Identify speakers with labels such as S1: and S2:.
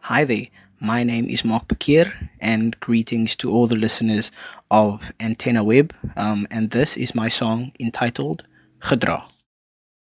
S1: Hi there, my name is Mark Bakir, and greetings to all the listeners of Antenna Web. And this is my song entitled Gedra.